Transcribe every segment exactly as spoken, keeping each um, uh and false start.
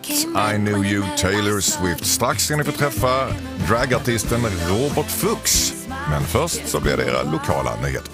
I Knew You, Taylor Swift. Strax ska ni få träffa dragartisten Robert Fuchs. Men först så blir det era lokala nyheter.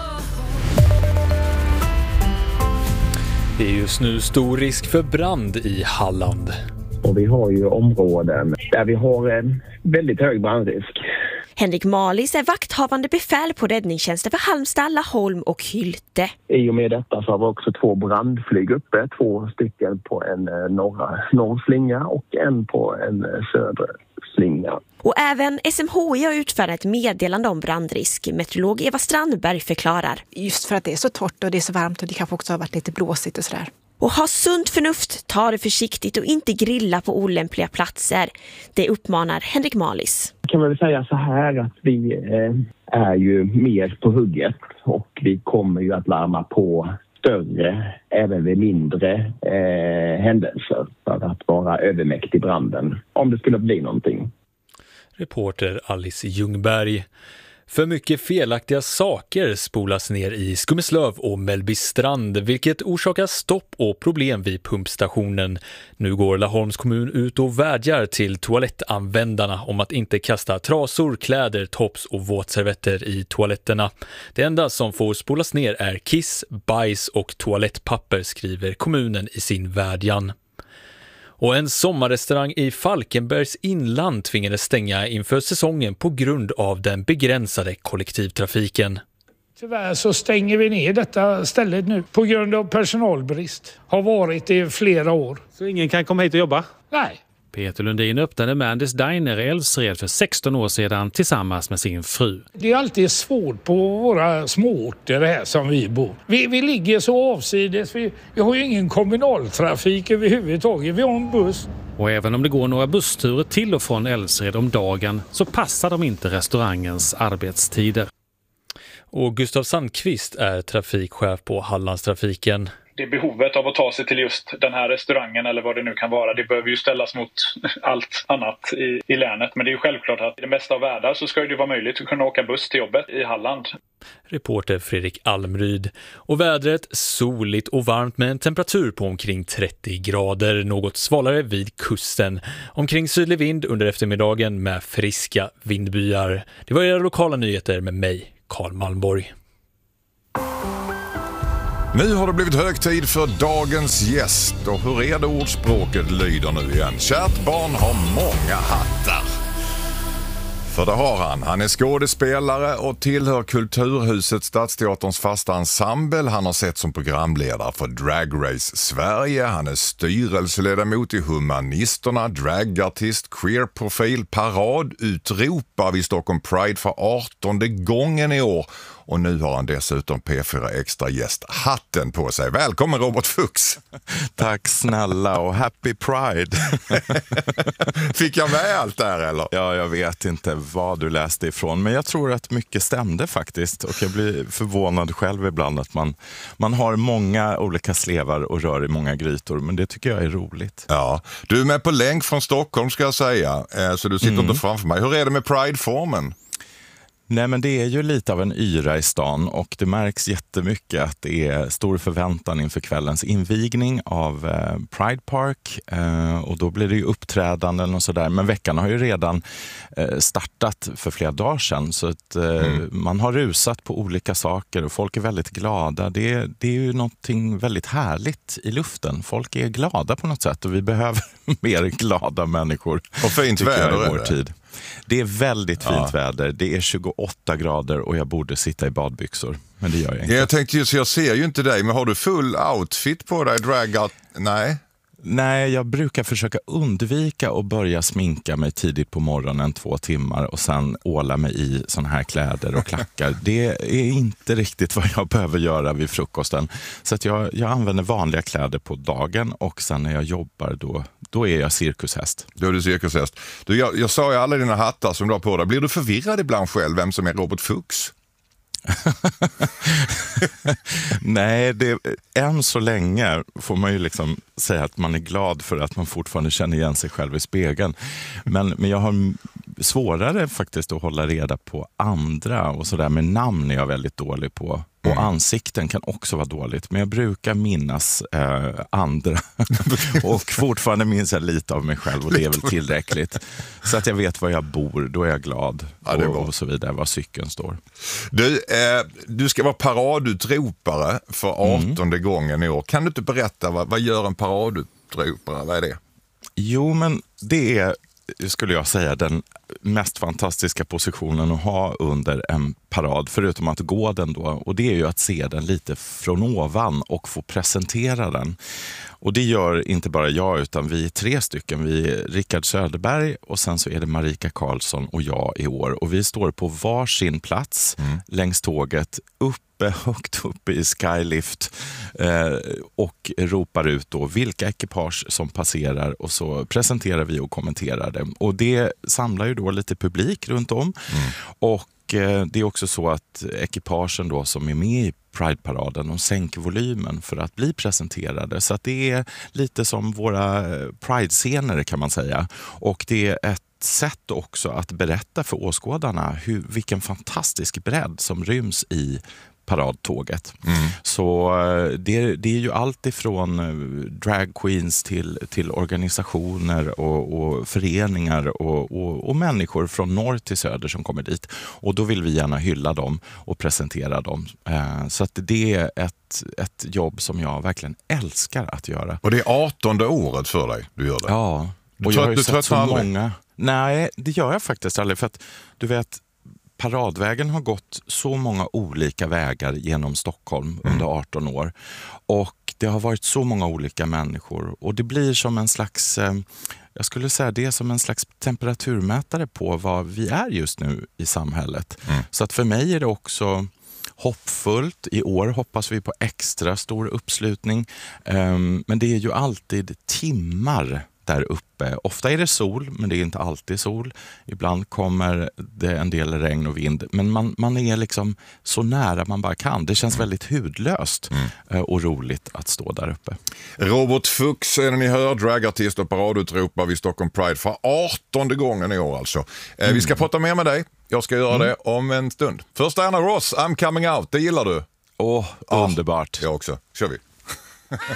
Det är just nu stor risk för brand i Halland. Och vi har ju områden där vi har en väldigt hög brandrisk. Henrik Malis är vakthavande befäl på räddningstjänsten för Halmstad, Laholm och Hylte. I och med detta så har vi också två brandflyg uppe. Två stycken på en norra norrslinga och en på en södra slinga. Och även S M H I har utfärdat ett meddelande om brandrisk. Meteorolog Eva Strandberg förklarar. Just för att det är så torrt och det är så varmt och det kanske också har varit lite blåsigt och sådär. Och ha sunt förnuft, ta det försiktigt och inte grilla på olämpliga platser. Det uppmanar Henrik Malis. Kan man väl säga så här att vi eh, är ju mer på hugget och vi kommer ju att larma på större, även vid mindre eh, händelser för att vara övermäktig branden om det skulle bli någonting. Reporter Alice Ljungberg. För mycket felaktiga saker spolas ner i Skummeslöv och Mellbystrand, vilket orsakar stopp och problem vid pumpstationen. Nu går Laholms kommun ut och vädjar till toalettanvändarna om att inte kasta trasor, kläder, tops och våtservetter i toaletterna. Det enda som får spolas ner är kiss, bajs och toalettpapper, skriver kommunen i sin vädjan. Och en sommarrestaurang i Falkenbergs inland tvingades stänga inför säsongen på grund av den begränsade kollektivtrafiken. Tyvärr så stänger vi ner detta stället nu på grund av personalbrist. Har varit i flera år. Så ingen kan komma hit och jobba? Nej. Peter Lundin öppnade Mandys Diner i Älvsred för sexton år sedan tillsammans med sin fru. Det är alltid svårt på våra småorter här som vi bor. Vi, vi ligger så avsides, vi, vi har ju ingen kommunaltrafik överhuvudtaget, vi har en buss. Och även om det går några bussturer till och från Älvsred om dagen så passar de inte restaurangens arbetstider. Och Gustav Sandqvist är trafikchef på Hallandstrafiken. Det behovet av att ta sig till just den här restaurangen eller vad det nu kan vara, det behöver ju ställas mot allt annat i, i länet. Men det är ju självklart att i det mesta av världen så ska det vara möjligt att kunna åka buss till jobbet i Halland. Reporter Fredrik Almryd. Och vädret soligt och varmt med en temperatur på omkring trettio grader, något svalare vid kusten. Omkring sydlig vind under eftermiddagen med friska vindbyar. Det var era lokala nyheter med mig, Karl Malmborg. Nu har det blivit hög tid för dagens gäst. Och hur är det ordspråket lyder nu igen? Kärt barn har många hattar. För det har han. Han är skådespelare och tillhör Kulturhuset Stadsteaterns fasta ensemble. Han har sett som programledare för Drag Race Sverige. Han är styrelseledamot i Humanisterna, dragartist, queerprofil, parad, utropar vid Stockholm Pride för artonde gången i år. Och nu har han dessutom P fyra Extra gäst hatten på sig. Välkommen Robert Fuchs. Tack snälla och happy Pride. Fick jag med allt där eller? Ja, jag vet inte vad du läste ifrån. Men jag tror att mycket stämde faktiskt. Och jag blir förvånad själv ibland att man, man har många olika slevar och rör i många grytor. Men det tycker jag är roligt. Ja, du är med på länk från Stockholm ska jag säga. Så du sitter mm. inte framför mig. Hur är det med Pride-formen? Nej, men det är ju lite av en yra i stan och det märks jättemycket att det är stor förväntan inför kvällens invigning av eh, Pride Park eh, och då blir det ju uppträdanden och sådär. Men veckan har ju redan eh, startat för flera dagar sedan så att eh, mm. man har rusat på olika saker och folk är väldigt glada. Det, det är ju någonting väldigt härligt i luften. Folk är glada på något sätt och vi behöver mer glada människor. Och fint väder i vår tid. Det är väldigt fint ja. väder. Det är tjugoåtta grader och jag borde sitta i badbyxor. Men det gör jag inte. Jag tänkte just, jag ser ju inte dig, men har du full outfit på dig? Dragat? Nej. Nej, jag brukar försöka undvika att börja sminka mig tidigt på morgonen två timmar och sen åla mig i såna här kläder och klackar. Det är inte riktigt vad jag behöver göra vid frukosten. Så att jag, jag använder vanliga kläder på dagen och sen när jag jobbar då, då är jag cirkushäst. Då är du cirkushäst. Du, jag, jag sa ju alla dina hattar som du har på dig. Blir du förvirrad ibland själv vem som är Robert Fuchs? Nej, det, än så länge får man ju liksom säga att man är glad för att man fortfarande känner igen sig själv i spegeln. Men, men jag har svårare faktiskt att hålla reda på andra och sådär med namn är jag väldigt dålig på. Och mm. ansikten kan också vara dåligt. Men jag brukar minnas eh, andra. Och fortfarande minns jag lite av mig själv. Och det är väl tillräckligt. Så att jag vet var jag bor. Då är jag glad. Ja, det är och, och så vidare. Var cykeln står. Du, eh, du ska vara paradutropare för artonde mm. gången i år. Kan du inte berätta, vad, vad gör en paradutropare? Vad är det? Jo, men det är, skulle jag säga, den mest fantastiska positionen att ha under en parad, förutom att gå den då. Och det är ju att se den lite från ovan och få presentera den. Och det gör inte bara jag, utan vi är tre stycken. Vi är Rickard Söderberg och sen så är det Marika Karlsson och jag i år. Och vi står på varsin plats mm. längs tåget uppe, högt uppe i Skylift eh, och ropar ut då vilka ekipage som passerar och så presenterar vi och kommenterar det. Och det samlar ju då lite publik runt om mm. och det är också så att ekipagen då som är med i Pride-paraden, de sänker volymen för att bli presenterade. Så att det är lite som våra Pride-scener kan man säga. Och det är ett sätt också att berätta för åskådarna hur, vilken fantastisk bredd som ryms i paradtåget. Mm. Så det, det är ju allt ifrån drag queens till, till organisationer och, och föreningar och, och, och människor från norr till söder som kommer dit. Och då vill vi gärna hylla dem och presentera dem. Så att det är ett, ett jobb som jag verkligen älskar att göra. Och det är artonde året för dig du gör det? Ja. Du och jag har ju du sett så aldrig. många. Nej, det gör jag faktiskt aldrig. För att du vet, paradvägen har gått så många olika vägar genom Stockholm mm. under arton år. Och det har varit så många olika människor. Och det blir som en slags, eh, jag skulle säga det är som en slags temperaturmätare på vad vi är just nu i samhället. Mm. Så att för mig är det också hoppfullt. I år hoppas vi på extra stor uppslutning. Um, men det är ju alltid timmar där uppe. Ofta är det sol, men det är inte alltid sol. Ibland kommer det en del regn och vind. Men man, man är liksom så nära man bara kan. Det känns väldigt hudlöst mm. och roligt att stå där uppe. Robert Fuchs är det ni hör, dragartist och paradutropare vid Stockholm Pride för artonde gången i år alltså. Mm. Vi ska prata mer med dig. Jag ska göra mm. det om en stund. Först Anna Ross, I'm coming out. Det gillar du? Åh, oh, underbart. Jag också. Kör vi.